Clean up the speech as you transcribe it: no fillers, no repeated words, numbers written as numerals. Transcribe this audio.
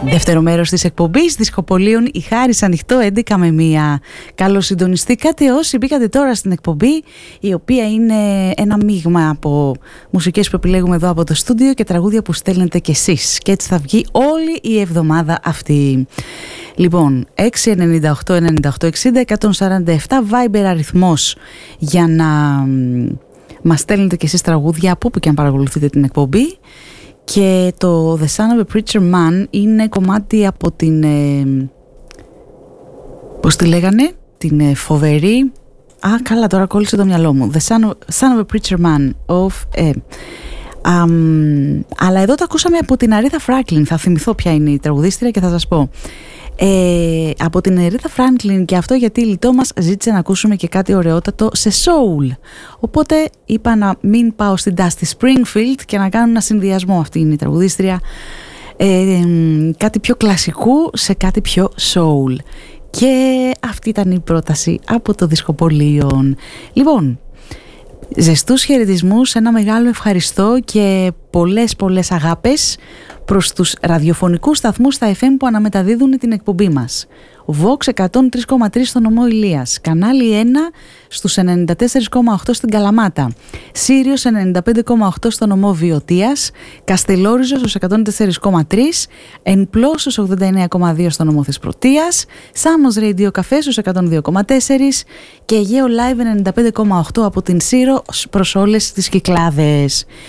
Δεύτερο μέρος της εκπομπής Δισκοπολίων, η Χάρις ανοιχτό 11 με 1. Καλώς συντονιστήκατε όσοι μπήκατε τώρα στην εκπομπή, η οποία είναι ένα μείγμα από μουσικές που επιλέγουμε εδώ από το στούντιο και τραγούδια που στέλνετε κι εσείς. Και έτσι θα βγει όλη η εβδομάδα αυτή. Λοιπόν, 698 98 60 147 Viber αριθμός για να μας στέλνετε κι εσείς τραγούδια από όπου και αν παρακολουθείτε την εκπομπή. Και το The Son of a Preacher Man είναι κομμάτι από την, πώς τη λέγανε, την φοβερή, καλά τώρα κόλλησε το μυαλό μου, The Son of a Preacher Man αλλά εδώ το ακούσαμε από την Aretha Franklin, θα θυμηθώ ποια είναι η τραγουδίστρια και θα σας πω. Από την Aretha Franklin, και αυτό γιατί η Λιτό μας ζήτησε να ακούσουμε και κάτι ωραιότατο σε soul, οπότε είπα να μην πάω στην Dusty Springfield και να κάνω ένα συνδυασμό, αυτή είναι η τραγουδίστρια, κάτι πιο κλασικού σε κάτι πιο soul, και αυτή ήταν η πρόταση από το Δισκοπολίων. Λοιπόν, ζεστούς χαιρετισμούς, ένα μεγάλο ευχαριστώ και πολλές αγάπες προς τους ραδιοφωνικούς σταθμούς στα FM που αναμεταδίδουν την εκπομπή μας. Vox 103,3 στο νομό Ηλίας, κανάλι 1 στους 94,8 στην Καλαμάτα, Sirius 95,8 στο νομό Βιωτίας, Καστελόριζο στους 104,3, Ενπλό στους 89,2 στο νομό Θεσπρωτείας, Σάμος Radio Café στους 102,4 και Αιγαίο Live 95,8 από την Σύρο προς όλες τις Κυκλάδες.